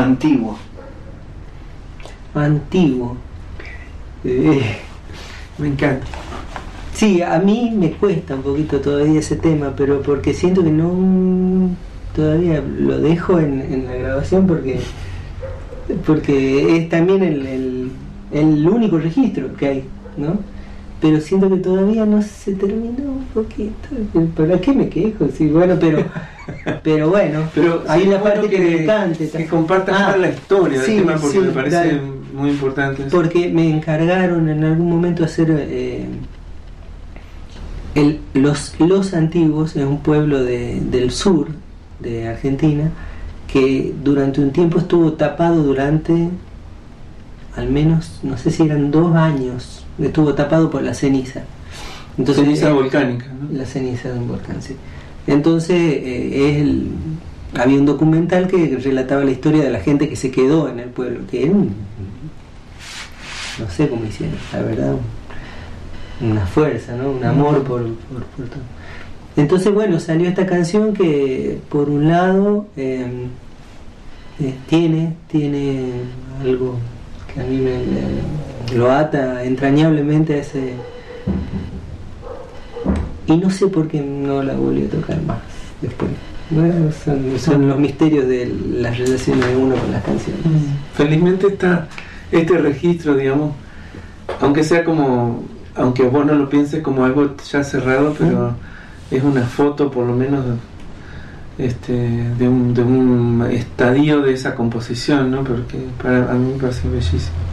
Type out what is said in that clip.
Antiguo. Antiguo. Me encanta. Sí, a mí me cuesta un poquito todavía ese tema, pero porque siento que no todavía lo dejo en la grabación porque es también el único registro que hay, ¿no? Pero siento que todavía no se terminó un poquito. ¿Para qué me quejo? Sí, bueno, pero bueno, Pero hay sí, una bueno parte que me encanta. Que compartas más la historia del tema, porque me parece dale. muy importante eso. Porque me encargaron en algún momento hacer Los Antiguos, es un pueblo del sur de Argentina que durante un tiempo estuvo tapado durante al menos, no sé si eran 2 años, estuvo tapado por la ceniza. Entonces, ceniza volcánica, ¿no? La ceniza de un volcán, sí. Entonces había un documental que relataba la historia de la gente que se quedó en el pueblo, que era no sé cómo hicieron, la verdad, una fuerza, ¿no? Un amor por todo. Entonces, bueno, salió esta canción que por un lado tiene algo que a mí lo ata entrañablemente a ese, y no sé por qué no la volví a tocar más después. Bueno, son los misterios de las relaciones de uno con las canciones. Felizmente está este registro, digamos, aunque sea como, aunque vos no lo pienses como algo ya cerrado, pero es una foto por lo menos de un estadio de esa composición, ¿no? Porque a mí me parece bellísimo.